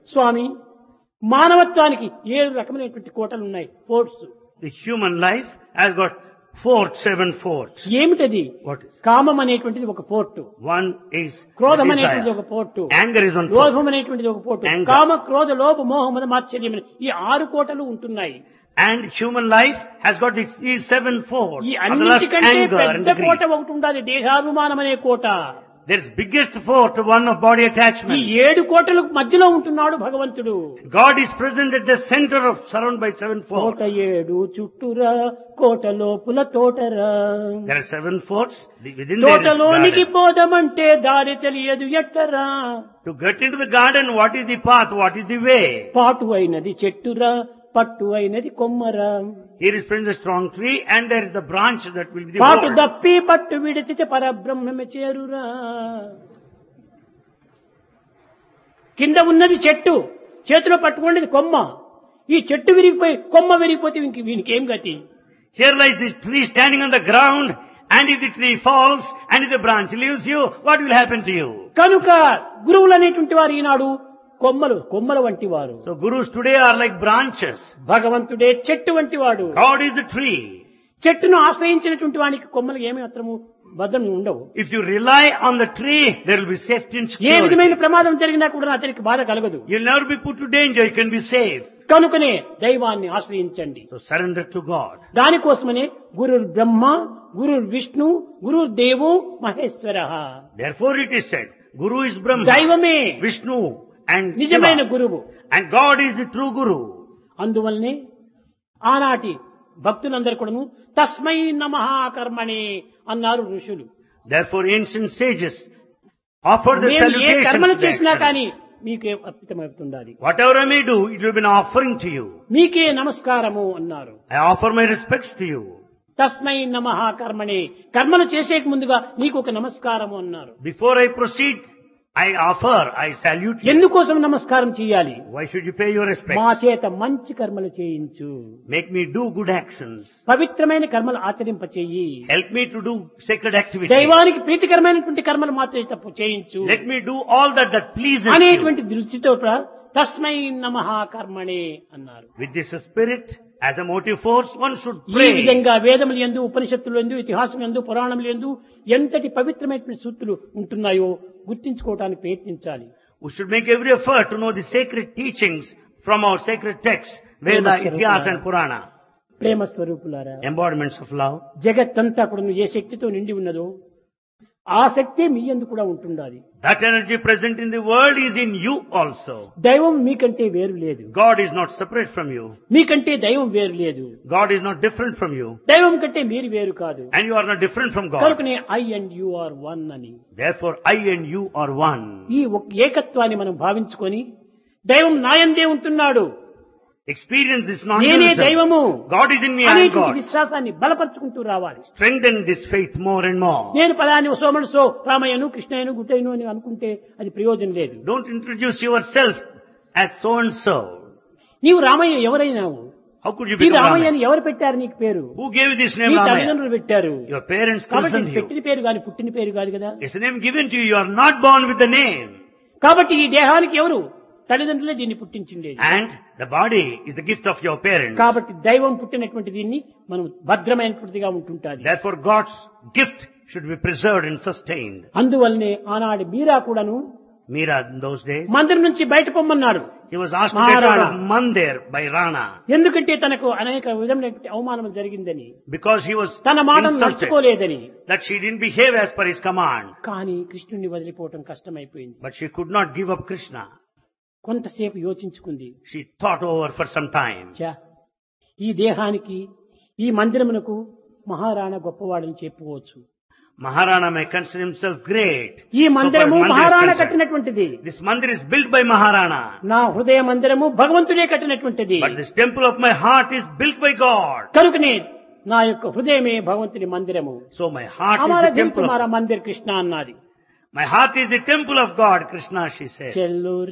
స్వామి మానవత్వానికి 7 రకమైనటువంటి కోటలు ఉన్నాయి, forts. The human life has got forts, 7 forts. ఏమిటది? What is? కామం అనేటువంటిది ఒక ఫోర్ట్, One is క్రోధం desire. అనేటువంటిది ఒక port, Anger is one fort. లోభం అనేటువంటిది ఒక పోర్టు, Anger. కామ క్రోధ లోభ మోహ మద మాత్సర్యం ఈ 6 కోటలు ఉంటున్నాయి. And human life has got these 7 forts. ఈ Of the lust, అన్నిటికంటే anger and పెద్ద the కోట greed. ఒకటి ఉండాలి, దేహాభిమానం అనే కోట. There is biggest fort, one of body ఈ attachment. 7 కోటలకు మధ్యలో ఉంటున్నాడు భగవంతుడు. God is present at the center of, surrounded by 7 Kota forts. 7 చుట్టురా, Kota లోపుల తోటరా. There are 7 forts. Within there is తోటలోనికి garden. పోదమంటే దారి తెలియదు ఎట్టరా. To get into the garden, what is the path? What is the way? పాటు అయినది చెట్టురా, పట్టు అయినది కొమ్మరా. Here is present a strong tree, and there is the branch that will be the పాటు board. దప్పి పట్టు విడిచితే పరబ్రహ్మమే చేరురా. కింద ఉన్నది చెట్టు, చేతిలో పట్టుకున్నది కొమ్మ. ఈ చెట్టు విరిగిపోయి కొమ్మ విరిగిపోతే వీనికి ఏం గతి? Here lies this tree standing on the ground, and if the tree falls, and if the branch leaves you, what will happen to you? కనుక గురువులు అనేటువంటి వారు ఈనాడు కొమ్మల వంటి వారు. So gurus today are like branches. భగవంతుడే చెట్టు వంటి వాడు. God is the tree. చెట్టును ఆశ్రయించినటువంటి వానికి కొమ్మలు ఏమి మాత్రము భద్రం ఉండవు. If you rely on the tree, there will be safety and A security. విధమైన ప్రమాదం జరిగినా కూడా అతనికి బాధ కలగదు. You'll never be put to danger. You can be safe. కనుకనే దైవాన్ని ఆశ్రయించండి. So surrender to God. దానికోసమనే గురుర్ బ్రహ్మ, గురుర్ విష్ణు, గురుర్ దేవో Maheshwara. Therefore it is said, Guru is Brahma, దైవమే Vishnu and నిజమైన Shiva. గురువు. And God is the true Guru. అందువల్లనే ఆనాటి భక్తులందరూ కూడాను తస్మై నమః కర్మణి అన్నారు ఋషులు. Therefore ancient sages offer the మేము ఏ కర్మలు salutations. చేసినా to the కానీ excellence. మీకే అర్పితమవుతుండాలి. Whatever I may do, it will be an offering to you. మీకే నమస్కారము అన్నారు. I offer my respects to you. తస్మై నమః కర్మణి, కర్మలు చేసేక ముందుగా నీకు ఒక నమస్కారము అన్నారు. Before I proceed, I salute you. ఎందుకోసం నమస్కారం చేయాలి? Why should you pay your respect? మా చేత మంచి కర్మలు చేయించు, Make me do good actions. పవిత్రమైన కర్మలు ఆచరింపచేయి, Help me to do sacred activity. దైవానికి ప్రీతికరమైనటువంటి కర్మలు మాత్రమే తప్పు చేయించు Let me do all that pleases you. అనేటువంటి దృష్టితో తస్మై నమః కర్మణి అన్నారు. With this spirit as a motive force, one should ఈ pray. విధంగా వేదములు యందు, ఉపనిషత్తులు యందు, ఇతిహాసం యందు, పురాణములు యందు ఎంతటి పవిత్రమైనటువంటి సూక్తులు ఉంటున్నాయో గుర్తించుకోవడానికి ప్రయత్నించాలి. We should make every effort to know the sacred teachings from our sacred texts, Veda, Itihas and Purana. ప్రేమ స్వరూపులారా, Embodiments of love. జగత్తంతా కూడా ఏ శక్తితో నిండి ఉన్నదో ఆ శక్తి మీ యందు కూడా ఉంటుండాలి. That energy present in the world is in you also. దైవం మీకంటే వేరు లేదు, God is not separate from you. మీకంటే దైవం వేరు లేదు, God is not different from you. దైవం కంటే మీరు వేరు కాదు. And you are not different from God. కనుకనే I and you are one అని Therefore, I and you are one. ఈ ఏకత్వాన్ని మనం భావించుకొని దైవం నాయందే ఉంటున్నాడు, Experience this నేనే non-dualism. దైవము God is in me, I am అనేటువంటి God. విశ్వాసాన్ని బలపరుచుకుంటూ రావాలి. Strengthen this faith more and more. నేను పలాని సోమనుసో రామయ్యను కృష్ణయ్యను గుట్టయ్యను అని అనుకుంటే అది ప్రయోజనం లేదు. Don't introduce yourself as so and so. నీవు రామయ్య ఎవరైనావు? How could you ఈ become రామయ్య Ramaya? అని ఎవరు పెట్టారు నీకు పేరు? Who gave you this నీ name Ramaya? తల్లిదండ్రులు పెట్టారు. Your parents కాబట్టి christened ఇది you. పెట్టిన పేరు కాదు, పుట్టిన పేరు కాదు కదా. It's a name given to you. You are not born with the name. కాబట్టి ఈ దేహానికి ఎవరు? తల్లిదండ్రులే దీన్ని పుట్టించిండేది. And the body is the gift of your parents. కాబట్టి దైవం పుట్టినటువంటి దీన్ని మనం భద్రమైనటువంటిదిగా ఉంటుంటాది. Therefore God's gift should be preserved and sustained. అందువల్లనే ఆనాడు మీరా కూడాను Meera in those days, మందిరం నుంచి బయట పొమ్మన్నాడు. he was asked to get out Maharana. of Mandir by Rana ఎందుకంటే తనకు అనేక విధమైనటువంటి అవమానం జరిగిందని, because he was తన మాటను insulted నడుచుకోలేదని. that she didn't behave as per his command. కానీ కృష్ణుని వదిలిపోవటం కష్టమైపోయింది. But she could not give up Krishna. కొంతసేపు యోచించుకుంది. She thought over for some time. ఈ దేహానికి, ఈ మందిరమునకు మహారాణా గొప్పవాడని చెప్పుకోవచ్చు. Maharana may consider himself great. ఈ మందిరము So far as Mandir is Maharana concerned. కట్టినటువంటిది. This mandir is built by Maharana. నా హృదయ మందిరము భగవంతుడే కట్టినటువంటిది. But this temple of my heart is built by God. కనుకనే నా యొక్క హృదయమే భగవంతుని మందిరము. So my heart is Hamara the Dil temple తుమారా of, Mandir Krishna అన్నది. my heart is the temple of God, Krishna, she said. చెల్లు